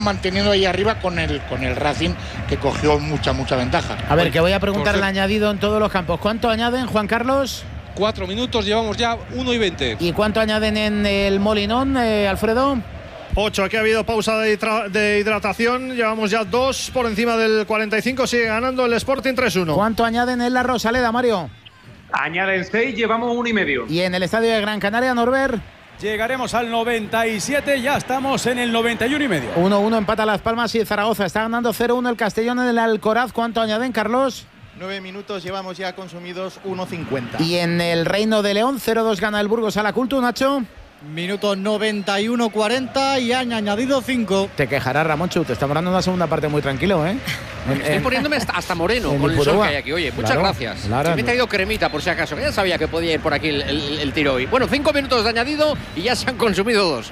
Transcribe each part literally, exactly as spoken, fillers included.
manteniendo ahí arriba con el, con el Racing, que cogió mucha, mucha ventaja. A ver, que voy a preguntar el añadido en todos los campos. ¿Cuánto añaden, Juan Carlos? Cuatro minutos, llevamos ya uno y veinte. ¿Y cuánto añaden en el Molinón, eh, Alfredo? Ocho. Aquí ha habido pausa de, de hidratación. Llevamos ya dos por encima del cuarenta y cinco. Sigue ganando el Sporting tres uno. ¿Cuánto añaden en la Rosaleda, Mario? Añaden seis, llevamos uno y medio. ¿Y en el estadio de Gran Canaria, Norbert? Llegaremos al noventa y siete, ya estamos en el noventa y uno y medio. uno uno empata Las Palmas y Zaragoza. Está ganando cero uno el Castellón en el Alcoraz. ¿Cuánto añaden, Carlos? Nueve minutos, llevamos ya consumidos uno cincuenta. Y en el Reino de León, cero dos gana el Burgos a la Cultu, Nacho. Minuto noventa y uno cuarenta y han añadido cinco. Te quejarás, Ramonchu, te estamos dando una segunda parte muy tranquilo, ¿eh? En, Estoy poniéndome hasta, hasta moreno con el sol que hay aquí. Oye, muchas claro, gracias. Claro. Me he traído cremita por si acaso, que ya sabía que podía ir por aquí el, el, el tiro hoy. Bueno, cinco minutos de añadido y ya se han consumido dos.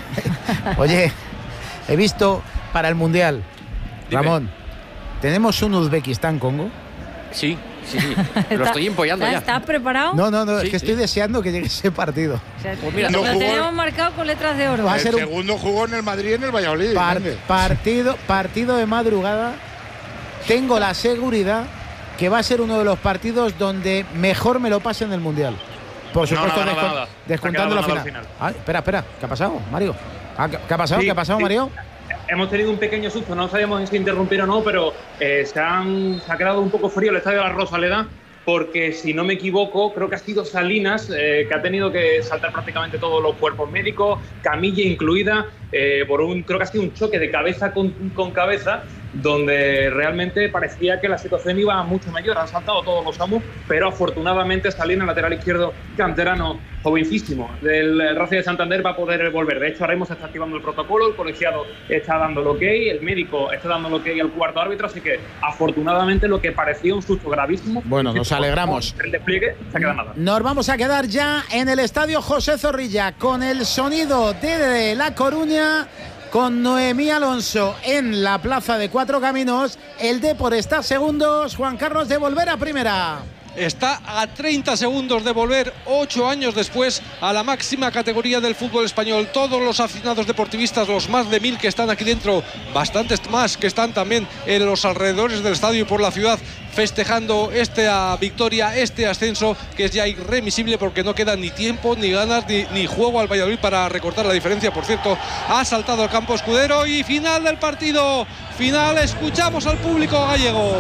Oye, he visto para el Mundial, Dime. Ramón, ¿tenemos un Uzbekistán-Congo? Sí, sí, sí. Lo estoy empollando ya. ¿Estás preparado? No, no, no, Sí, es que sí. estoy deseando que llegue ese partido. O sea, Pues mira, lo no jugó- tenemos marcado con letras de oro. Va a El ser un segundo jugó en el Madrid y en el Valladolid. par- ¿entiendes? partido, partido de madrugada. Tengo la seguridad que va a ser uno de los partidos donde mejor me lo pase en el Mundial. Por supuesto, nada, descon- nada. descontando Se ha la quedado final. nada al final. Ay, espera, espera, ¿qué ha pasado, Mario? Ah, ¿Qué, qué ha pasado? Sí, ¿Qué ha pasado, sí. Mario? Hemos tenido un pequeño susto, no sabíamos si interrumpir o no, pero eh, se, han, se ha quedado un poco frío el estadio de la Rosaleda, porque si no me equivoco, creo que ha sido Salinas, eh, que ha tenido que saltar prácticamente todos los cuerpos médicos, camilla incluida, eh, por un, creo que ha sido un choque de cabeza con, con cabeza, donde realmente parecía que la situación iba mucho mayor. Han saltado todos los amos, pero afortunadamente Salinas, lateral izquierdo canterano, jovencísimo, del Racing de Santander, va a poder volver. De hecho, ahora mismo se está activando el protocolo, el colegiado está dando el ok, el médico está dando el ok al cuarto árbitro, así que afortunadamente lo que parecía un susto gravísimo, Bueno, nos alegramos. el despliegue se ha quedado nada. Nos vamos a quedar ya en el estadio José Zorrilla con el sonido de La Coruña, con Noemí Alonso en la plaza de Cuatro Caminos. El Depor está a segundos, Juan Carlos, de volver a primera. Está a treinta segundos de volver, ocho años después, a la máxima categoría del fútbol español. Todos los aficionados deportivistas, los más de mil que están aquí dentro, bastantes más que están también en los alrededores del estadio y por la ciudad, festejando esta victoria, este ascenso, que es ya irremisible porque no queda ni tiempo, ni ganas, ni, ni juego al Valladolid para recortar la diferencia. Por cierto, ha saltado al campo Escudero y final del partido. Final, escuchamos al público gallego.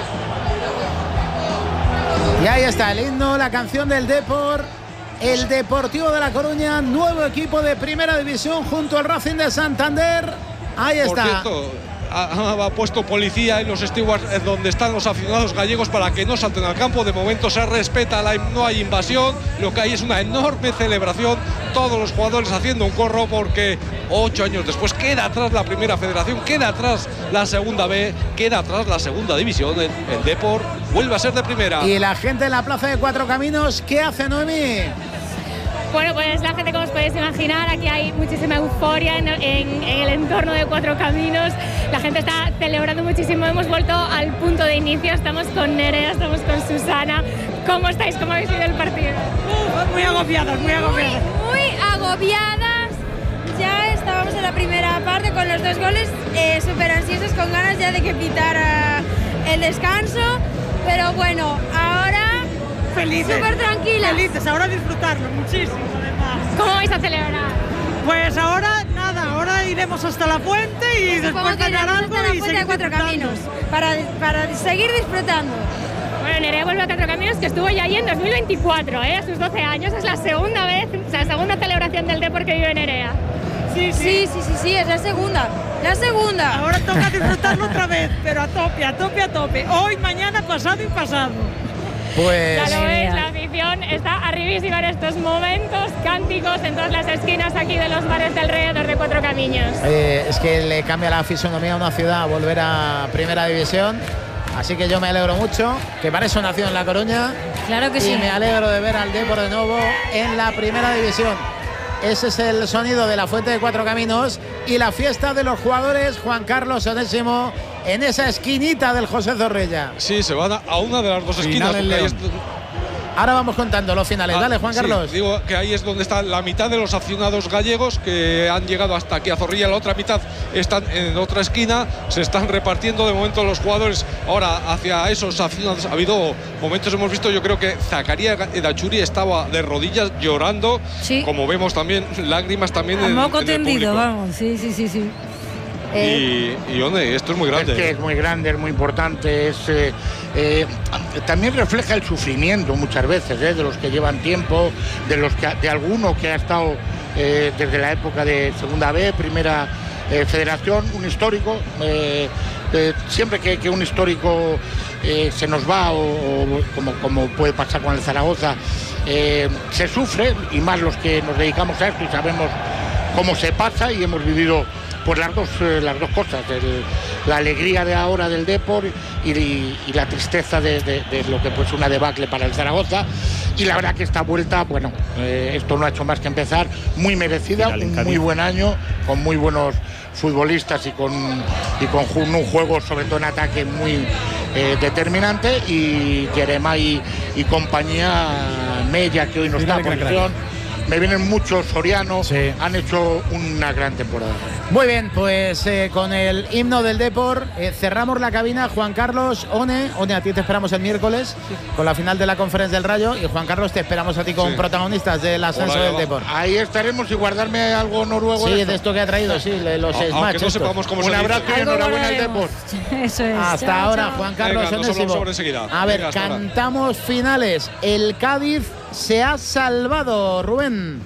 Y ahí está el himno, la canción del Depor. El Deportivo de La Coruña, nuevo equipo de primera división junto al Racing de Santander. Ahí está. Por cierto, ha, ha puesto policía en los stewards donde están los aficionados gallegos para que no salten al campo. De momento se respeta, la, no hay invasión. Lo que hay es una enorme celebración. Todos los jugadores haciendo un corro porque ocho años después queda atrás la primera federación, queda atrás la segunda B, queda atrás la segunda división. El, el Depor vuelve a ser de primera. Y la gente en la plaza de Cuatro Caminos, ¿qué hace, Noemí? Bueno, pues la gente, como os podéis imaginar, aquí hay muchísima euforia en, en, en el entorno de Cuatro Caminos. La gente está celebrando muchísimo. Hemos vuelto al punto de inicio. Estamos con Nerea, estamos con Susana. ¿Cómo estáis? ¿Cómo habéis vivido el partido? Uh, muy agobiadas, muy agobiadas. Muy, muy agobiadas. Ya estábamos en la primera parte con los dos goles, eh, súper ansiosos, con ganas ya de que pitara el descanso. Pero bueno, ahora Felices. súper tranquilas. Felices, ahora disfrutarlo muchísimo, además. ¿Cómo vais a celebrar? Pues ahora, nada, ahora iremos hasta la fuente y Supongo después que cenar iremos algo hasta la y fuente seguir de Cuatro disfrutando. Caminos para, para seguir disfrutando. Bueno, Nerea vuelve a Cuatro Caminos, que estuvo ya ahí en dos mil veinticuatro, ¿eh? A sus doce años. Es la segunda vez, o sea, la segunda celebración del Depor que vive Nerea. Sí, sí, Sí, sí, sí, sí, es la segunda. La segunda. Ahora toca disfrutarlo otra vez, pero a tope, a tope, a tope. Hoy, mañana, pasado y pasado. Pues Ya lo veis, la afición está arribísima en estos momentos, cánticos en todas las esquinas aquí de los bares de alrededor de Cuatro Caminos. eh, es que le cambia la fisonomía a una ciudad volver a primera división. Así que yo me alegro mucho, que para eso nació en La Coruña. Claro que y sí. me alegro de ver al Depor de nuevo en la primera división. Ese es el sonido de la fuente de Cuatro Caminos y la fiesta de los jugadores, Juan Carlos Onésimo, en esa esquinita del José Zorrilla. Sí, se van a, a una de las dos esquinas. Final en porque ahí León. est- Ahora vamos contando los finales. Ah, Dale, Juan sí, Carlos. Digo que ahí es donde está la mitad de los aficionados gallegos que han llegado hasta aquí a Zorrilla. La otra mitad están en otra esquina. Se están repartiendo de momento los jugadores ahora hacia esos aficionados. Ha habido momentos, hemos visto, yo creo que Zakaria Edachuri estaba de rodillas llorando. Sí. Como vemos también, lágrimas también. A en, moco en tendido, vamos. Sí, sí, sí, sí. Eh, y, y ¿dónde? Esto es muy grande. Es que es muy grande, es muy importante. Es, eh, eh, también refleja el sufrimiento muchas veces, eh, de los que llevan tiempo, de los que de alguno que ha estado eh, desde la época de Segunda B, Primera eh, Federación, un histórico. Eh, eh, siempre que, que un histórico eh, se nos va, o, o como, como puede pasar con el Zaragoza, eh, se sufre, y más los que nos dedicamos a esto y sabemos cómo se pasa, y hemos vivido pues las dos, eh, las dos cosas, el, la alegría de ahora del Depor y, y, y la tristeza de, de, de lo que pues una debacle para el Zaragoza. Y la verdad que esta vuelta, bueno, eh, esto no ha hecho más que empezar, muy merecida, un muy buen año, con muy buenos futbolistas y con, y con un juego sobre todo en ataque muy eh, determinante, y Jeremai y, y compañía, Mella, que hoy no está por lesión. Me vienen muchos sorianos, sí. Han hecho una gran temporada. Muy bien, pues eh, con el himno del Depor eh, cerramos la cabina. Juan Carlos, One, One, a ti te esperamos el miércoles sí. con la final de la Conferencia del Rayo, y Juan Carlos, te esperamos a ti con sí. protagonistas del ascenso Hola, del Depor. Ahí estaremos, y guardarme algo noruego. Sí, de esto, de esto que ha traído, sí, los a, Smash. No sepamos cómo un abrazo y enhorabuena al Depor. Eso es. Hasta chao, ahora, chao. Juan Carlos. Venga, a ver, Venga, cantamos ahora. Finales. El Cádiz se ha salvado, Rubén.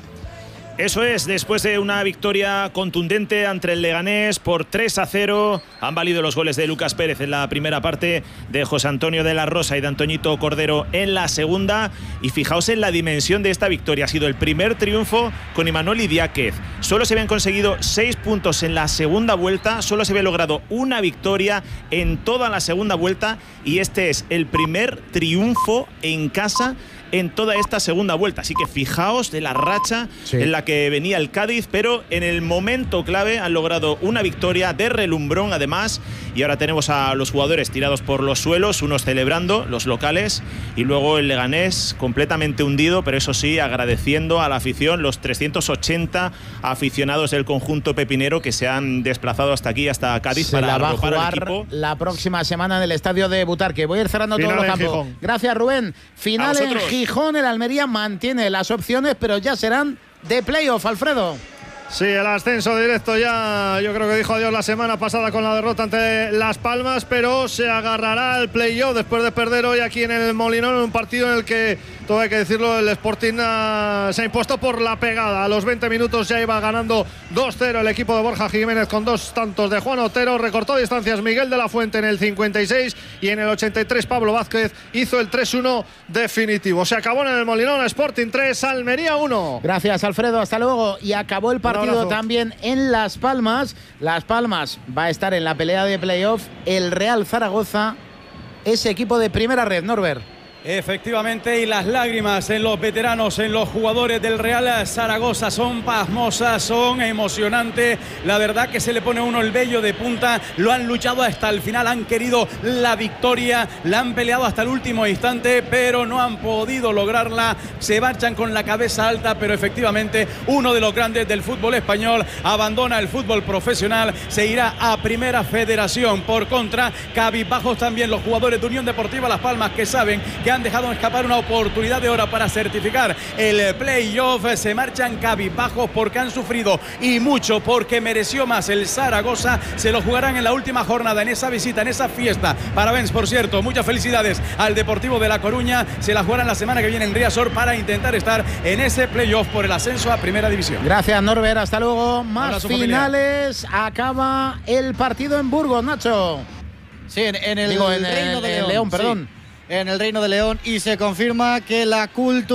Eso es, después de una victoria contundente ante el Leganés por tres a cero, han valido los goles de Lucas Pérez en la primera parte, de José Antonio de la Rosa y de Antoñito Cordero en la segunda. Y fijaos en la dimensión de esta victoria, ha sido el primer triunfo con Imanol Idiáquez. Solo se habían conseguido seis puntos en la segunda vuelta, solo se había logrado una victoria en toda la segunda vuelta, y este es el primer triunfo en casa en toda esta segunda vuelta. Así que fijaos de la racha sí. en la que venía el Cádiz, pero en el momento clave han logrado una victoria de relumbrón además, y ahora tenemos a los jugadores tirados por los suelos, unos celebrando, los locales, y luego el Leganés completamente hundido, pero eso sí, agradeciendo a la afición, los trescientos ochenta aficionados del conjunto pepinero que se han desplazado hasta aquí, hasta Cádiz, se para la va a arropar jugar al equipo. La próxima semana en el estadio de Butarque. Voy a ir cerrando Final todos los campos. Gijón. Gracias, Rubén. Final en Gijón, el Almería mantiene las opciones, pero ya serán de playoff, Alfredo. Sí, el ascenso directo ya, yo creo que dijo adiós la semana pasada con la derrota ante Las Palmas, pero se agarrará al playoff después de perder hoy aquí en el Molinón, en un partido en el que, todo hay que decirlo, el Sporting uh, se ha impuesto por la pegada. A los veinte minutos ya iba ganando dos cero el equipo de Borja Jiménez con dos tantos de Juan Otero. Recortó distancias Miguel de la Fuente en el cincuenta y seis, y en el ochenta y tres Pablo Vázquez hizo el tres uno definitivo. Se acabó en el Molinón, Sporting tres, Almería uno. Gracias, Alfredo, hasta luego. Y acabó el partido también en Las Palmas. Las Palmas va a estar en la pelea de playoff. El Real Zaragoza, ese equipo de primera red, Norbert. Efectivamente, y las lágrimas en los veteranos, en los jugadores del Real Zaragoza son pasmosas, son emocionantes. La verdad que se le pone uno el vello de punta. Lo han luchado hasta el final, han querido la victoria, la han peleado hasta el último instante, pero no han podido lograrla. Se marchan con la cabeza alta, pero efectivamente uno de los grandes del fútbol español abandona el fútbol profesional, se irá a Primera Federación. Por contra, cabizbajos también los jugadores de Unión Deportiva Las Palmas, que saben que han dejado escapar una oportunidad de oro para certificar el playoff. Se marchan cabizbajos porque han sufrido, y mucho, porque mereció más el Zaragoza. Se lo jugarán en la última jornada, en esa visita, en esa fiesta. Parabéns, por cierto, muchas felicidades al Deportivo de La Coruña. Se la jugarán la semana que viene en Riazor para intentar estar en ese playoff por el ascenso a Primera División. Gracias, Norbert, hasta luego. Más Abrazo, finales. Familia. Acaba el partido en Burgos, Nacho. Sí, en, en el Digo, en Reino el, de el León, León, perdón. Sí. En el Reino de León, y se confirma que la Cultu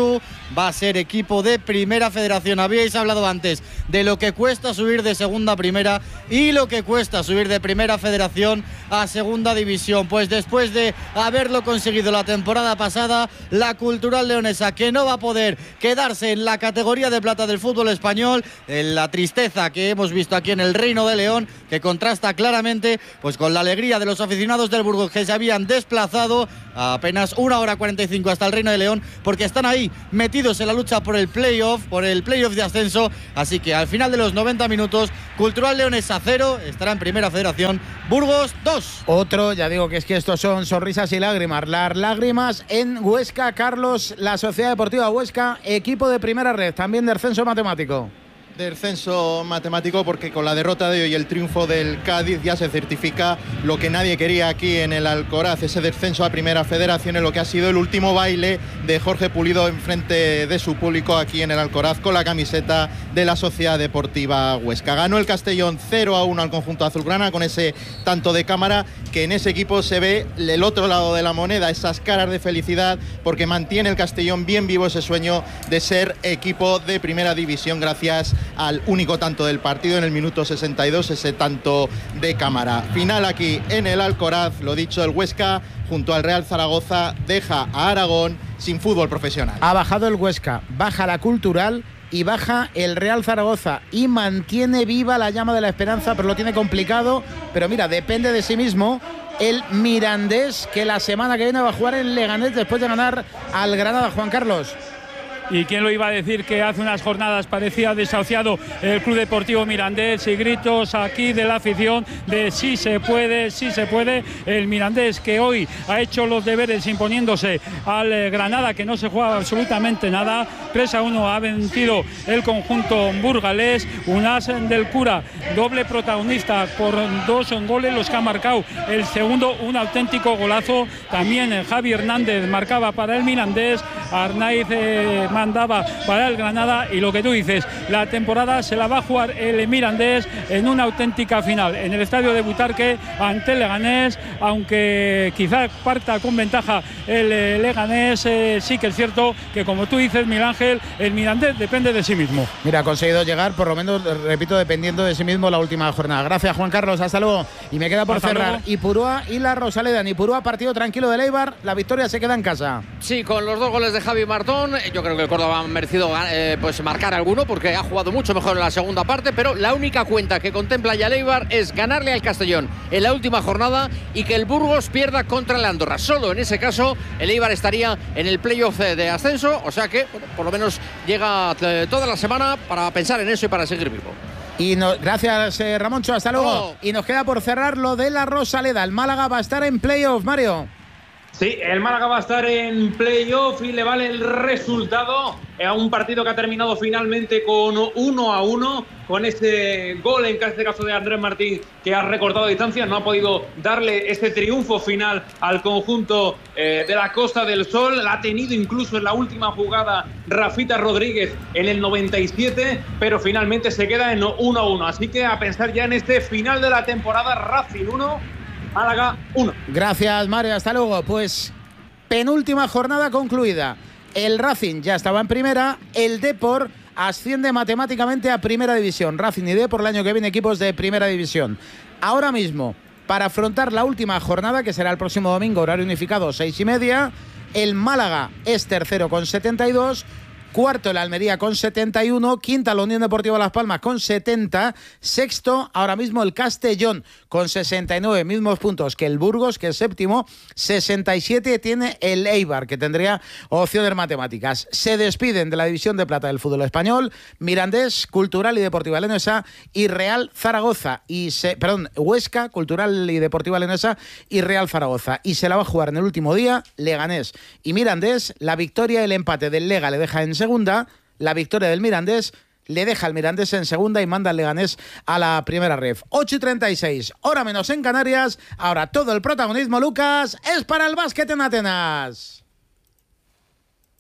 va a ser equipo de Primera Federación. Habíais hablado antes de lo que cuesta subir de Segunda a Primera y lo que cuesta subir de Primera Federación a Segunda División. Pues después de haberlo conseguido la temporada pasada, la Cultural Leonesa, que no va a poder quedarse en la categoría de plata del fútbol español, en la tristeza que hemos visto aquí en el Reino de León, que contrasta claramente pues con la alegría de los aficionados del Burgos, que se habían desplazado a apenas una hora cuarenta y cinco hasta el Reino de León, porque están ahí metidos en la lucha por el playoff, por el playoff de ascenso. Así que al final de los noventa minutos, Cultural Leonesa cero, estará en Primera Federación, Burgos dos. Otro, ya digo que es que estos son sonrisas y lágrimas. Las lágrimas en Huesca, Carlos, la Sociedad Deportiva Huesca, equipo de primera red, también de descenso matemático. Descenso matemático, porque con la derrota de hoy y el triunfo del Cádiz ya se certifica lo que nadie quería aquí en el Alcoraz, ese descenso a Primera Federación, en lo que ha sido el último baile de Jorge Pulido en frente de su público aquí en el Alcoraz con la camiseta de la Sociedad Deportiva Huesca. Ganó el Castellón cero a uno al conjunto azulgrana con ese tanto de cámara, que en ese equipo se ve el otro lado de la moneda, esas caras de felicidad, porque mantiene el Castellón bien vivo ese sueño de ser equipo de Primera División gracias al único tanto del partido en el minuto sesenta y dos, ese tanto de cámara. Final aquí en el Alcoraz, lo dicho, el Huesca junto al Real Zaragoza deja a Aragón sin fútbol profesional. Ha bajado el Huesca, baja la Cultural y baja el Real Zaragoza y mantiene viva la llama de la esperanza, pero lo tiene complicado. Pero mira, depende de sí mismo el Mirandés, que la semana que viene va a jugar en Leganés después de ganar al Granada. Juan Carlos. ¿Y quién lo iba a decir que hace unas jornadas parecía desahuciado el Club Deportivo Mirandés? Y gritos aquí de la afición de sí se puede, sí se puede. El Mirandés, que hoy ha hecho los deberes imponiéndose al Granada, que no se juega absolutamente nada. tres a uno ha vencido el conjunto burgalés. Unas del Cura, doble protagonista por dos goles los que ha marcado. El segundo, un auténtico golazo. También Javi Hernández marcaba para el Mirandés. Arnaiz eh, mandaba para el Granada, y lo que tú dices, la temporada se la va a jugar el Mirandés en una auténtica final en el estadio de Butarque ante el Leganés, aunque quizá parta con ventaja el Leganés. Eh, sí que es cierto que, como tú dices, Miguel Ángel, el Mirandés depende de sí mismo. Mira, ha conseguido llegar, por lo menos, repito, dependiendo de sí mismo la última jornada. Gracias, Juan Carlos, hasta luego. Y me queda por hasta cerrar luego. Ipurúa y la Rosaleda. En Ipurúa, partido tranquilo del Eibar, la victoria se queda en casa. Sí, con los dos goles de Javi Martón, yo creo que el Córdoba ha merecido eh, pues marcar alguno, porque ha jugado mucho mejor en la segunda parte, pero la única cuenta que contempla ya el Eibar es ganarle al Castellón en la última jornada y que el Burgos pierda contra el Andorra. Solo en ese caso el Eibar estaría en el playoff de ascenso, o sea que bueno, por lo menos llega eh, toda la semana para pensar en eso y para seguir vivo. Y no, gracias, eh, Ramoncho, hasta luego. Oh. Y nos queda por cerrar lo de la Rosaleda. El Málaga va a estar en playoff, Mario. Sí, el Málaga va a estar en playoff y le vale el resultado a un partido que ha terminado finalmente con uno a uno, con ese gol en este caso de Andrés Martín, que ha recortado distancia. No ha podido darle ese triunfo final al conjunto eh, de la Costa del Sol. La ha tenido incluso en la última jugada Rafita Rodríguez en el noventa y siete, pero finalmente se queda en uno a uno. Así que a pensar ya en este final de la temporada. Racing uno, Málaga uno. Gracias, Mario, hasta luego. Pues penúltima jornada concluida. El Racing ya estaba en primera, el Depor asciende matemáticamente a Primera División. Racing y Depor el año que viene equipos de Primera División. Ahora mismo, para afrontar la última jornada, que será el próximo domingo, horario unificado, seis y media, el Málaga es tercero con setenta y dos, cuarto el Almería con setenta y uno, quinta la Unión Deportiva Las Palmas con setenta, sexto ahora mismo el Castellón con sesenta y nueve, mismos puntos que el Burgos, que es séptimo, sesenta y siete tiene el Eibar, que tendría opciones matemáticas. Se despiden de la división de plata del fútbol español Mirandés, Cultural y Deportiva Leonesa y Real Zaragoza, y se, perdón, Huesca, Cultural y Deportiva Leonesa y Real Zaragoza, y se la va a jugar en el último día Leganés y Mirandés. La victoria y el empate del Lega le deja en segunda, la victoria del Mirandés le deja al Mirandés en segunda y manda al Leganés a la primera ref. ocho y treinta y seis, hora menos en Canarias. Ahora todo el protagonismo, Lucas, es para el básquet en Atenas.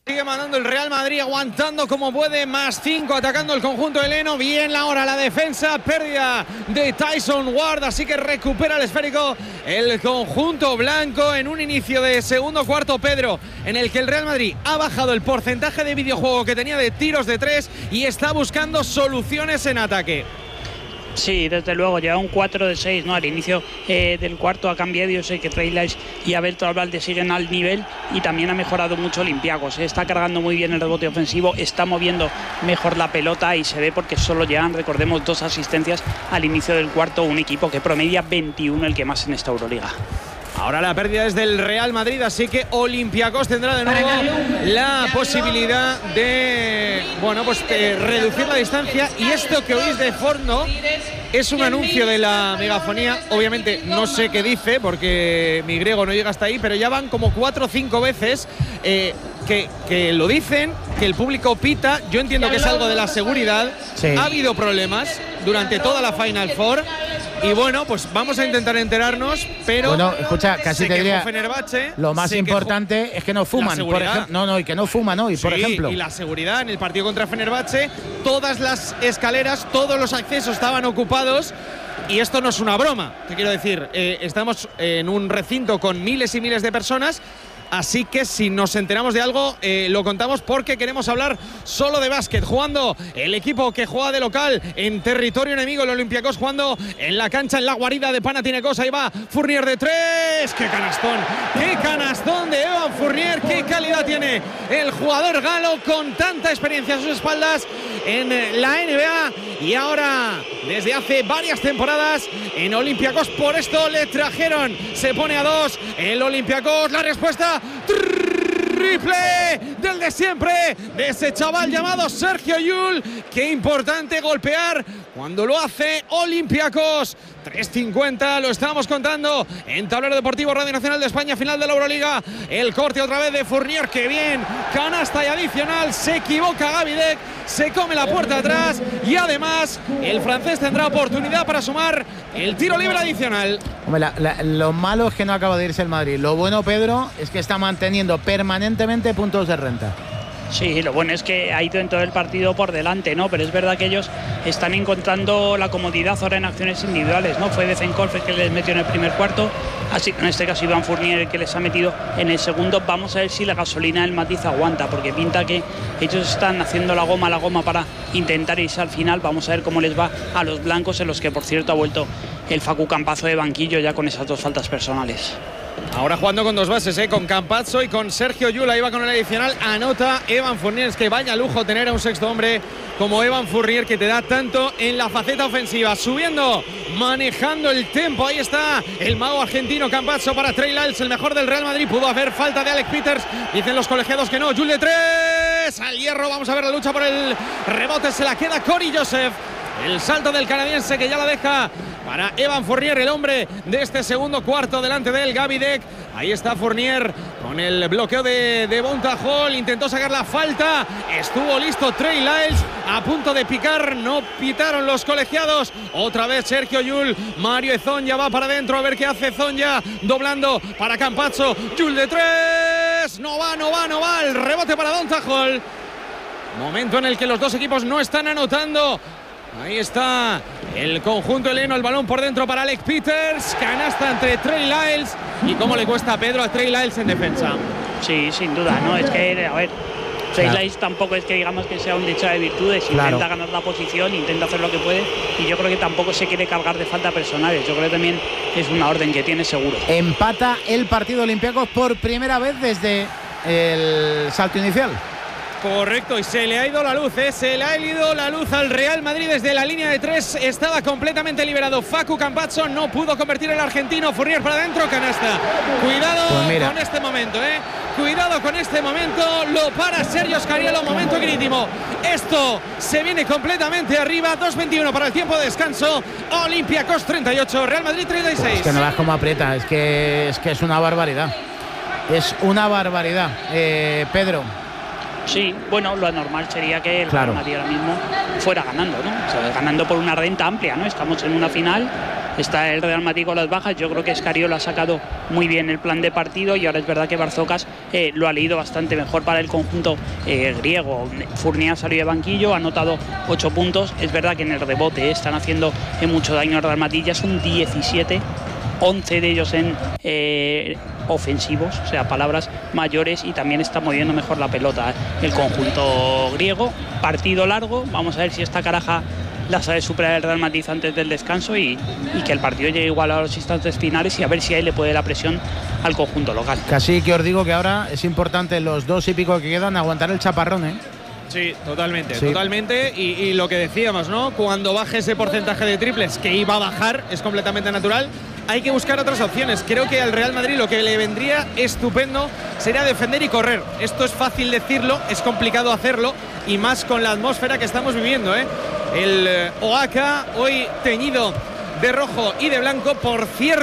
Sigue mandando el Real Madrid, aguantando como puede, más cinco, atacando el conjunto heleno. Bien ahora la defensa, pérdida de Tyson Ward, así que recupera el esférico el conjunto blanco en un inicio de segundo cuarto, Pedro, en el que el Real Madrid ha bajado el porcentaje de videojuego que tenía de tiros de tres y está buscando soluciones en ataque. Sí, desde luego, lleva un cuatro de seis, ¿no? Al inicio eh, del cuarto ha cambiado. Yo sé que Trey Lyles y Abel Albalde siguen al nivel y también ha mejorado mucho Olympiacos. Está cargando muy bien el rebote ofensivo, está moviendo mejor la pelota y se ve porque solo llegan, recordemos, dos asistencias al inicio del cuarto. Un equipo que promedia veintiuno, el que más en esta Euroliga. Ahora la pérdida es del Real Madrid, así que Olympiacos tendrá de nuevo la posibilidad de, bueno, pues de reducir la distancia. Y esto que oís de fondo es un anuncio de la megafonía. Obviamente no sé qué dice porque mi griego no llega hasta ahí, pero ya van como cuatro o cinco veces eh, que, que lo dicen, que el público pita. Yo entiendo que es algo de la seguridad. Sí. Ha habido problemas durante toda la Final Four. Y bueno, pues vamos a intentar enterarnos, pero bueno, escucha, casi te diría Fenerbahce, lo más importante es que no fuman, por ejemplo. No, no, y que no fuman hoy, sí, por ejemplo. Y la seguridad en el partido contra Fenerbahce, todas las escaleras, todos los accesos estaban ocupados. Y esto no es una broma, te quiero decir, eh, estamos en un recinto con miles y miles de personas. Así que si nos enteramos de algo, eh, lo contamos porque queremos hablar solo de básquet. Jugando el equipo que juega de local en territorio enemigo, el Olympiacos jugando en la cancha, en la guarida de Panathinaikos. Ahí va Fournier de tres. ¡Qué canastón! ¡Qué canastón de Evan Fournier! ¡Qué calidad tiene el jugador galo con tanta experiencia a sus espaldas en la N B A! Y ahora, desde hace varias temporadas, en Olympiacos, por esto le trajeron. Se pone a dos el Olympiacos. La respuesta: triple del de siempre, de ese chaval llamado Sergio Llull. Qué importante golpear cuando lo hace Olympiacos. tres cincuenta, lo estamos contando en Tablero Deportivo Radio Nacional de España, final de la Euroliga. El corte otra vez de Fournier, que bien, canasta y adicional. Se equivoca Gavidec, se come la puerta atrás y además el francés tendrá oportunidad para sumar el tiro libre adicional. Hombre, la, la, lo malo es que no acaba de irse el Madrid. Lo bueno, Pedro, es que está manteniendo permanentemente puntos de renta. Sí, lo bueno es que ha ido en todo el partido por delante, ¿no? Pero es verdad que ellos están encontrando la comodidad ahora en acciones individuales, ¿no? Fue Bezenkolf el que les metió en el primer cuarto, así en este caso Iván Fournier el que les ha metido en el segundo. Vamos a ver si la gasolina del Matiz aguanta, porque pinta que ellos están haciendo la goma, la goma para intentar irse al final. Vamos a ver cómo les va a los blancos, en los que por cierto ha vuelto el Facu Campazzo de banquillo ya con esas dos faltas personales. Ahora jugando con dos bases, ¿eh? Con Campazzo y con Sergio Llull. Ahí va con el adicional. Anota Evan Fournier. Es que vaya lujo tener a un sexto hombre como Evan Fournier, que te da tanto en la faceta ofensiva. Subiendo, manejando el tempo. Ahí está el mago argentino Campazzo para Trey Lyles, el mejor del Real Madrid. Pudo haber falta de Alec Peters. Dicen los colegiados que no. Llull de tres. Al hierro. Vamos a ver la lucha por el rebote. Se la queda Corey Joseph. El salto del canadiense que ya la deja para Evan Fournier, el hombre de este segundo cuarto delante del Gavidec. Ahí está Fournier con el bloqueo de, de Bonta Hall. Intentó sacar la falta. Estuvo listo Trey Lyles a punto de picar. No pitaron los colegiados. Otra vez Sergio Llull. Mario Ezonja va para adentro. A ver qué hace Ezonja. Doblando para Campazzo. Llull de tres. No va, no va, no va. El rebote para Bonta Hall. Momento en el que los dos equipos no están anotando. Ahí está el conjunto heleno, el balón por dentro para Alec Peters, canasta entre Trey Lyles. Y cómo le cuesta a Pedro a Trey Lyles en defensa. Sí, sin duda, no es que, a ver, Trey claro. Lyles tampoco es que digamos que sea un dicho de virtudes, intenta claro. ganar la posición, intenta hacer lo que puede, y yo creo que tampoco se quiere cargar de falta personales. Yo creo que también es una orden que tiene seguro. Empata el partido Olympiacos por primera vez desde el salto inicial. Correcto, y se le ha ido la luz, ¿eh? Se le ha ido la luz al Real Madrid desde la línea de tres. Estaba completamente liberado Facu Campazzo, no pudo convertir el argentino. Fournier para adentro, canasta. Cuidado pues con este momento, ¿eh? Cuidado con este momento. Lo para Sergio Scariolo, momento crítico. Esto se viene completamente arriba. dos veintiuno para el tiempo de descanso. Olympiacos treinta y ocho, Real Madrid treinta y seis. Es que no veas cómo aprieta, es que es, que es una barbaridad. Es una barbaridad, eh, Pedro. Sí, bueno, lo normal sería que el claro. Real Madrid ahora mismo fuera ganando, ¿no? O sea, ganando por una renta amplia, ¿no? Estamos en una final está el Real Madrid con las bajas. Yo creo que Escariolo ha sacado muy bien el plan de partido y ahora es verdad que Barzocas eh, lo ha leído bastante mejor para el conjunto eh, griego. Fournier ha salido de banquillo, ha anotado ocho puntos. Es verdad que en el rebote eh, están haciendo eh, mucho daño al Real Madrid, ya son diecisiete, once de ellos en eh, ofensivos, o sea, palabras mayores, y también está moviendo mejor la pelota eh, el conjunto griego. Partido largo, vamos a ver si esta caraja la sabe superar el Real Madrid antes del descanso y, y que el partido llegue igual a los instantes finales y a ver si ahí le puede la presión al conjunto local. Casi que os digo que ahora es importante los dos y pico que quedan aguantar el chaparrón, ¿eh? Sí, totalmente, sí. totalmente. Y, y lo que decíamos, ¿no? Cuando baje ese porcentaje de triples, que iba a bajar, es completamente natural, hay que buscar otras opciones. Creo que al Real Madrid lo que le vendría estupendo sería defender y correr. Esto es fácil decirlo, es complicado hacerlo, y más con la atmósfera que estamos viviendo, ¿eh? El eh, Oaca hoy teñido de rojo y de blanco, por cierto.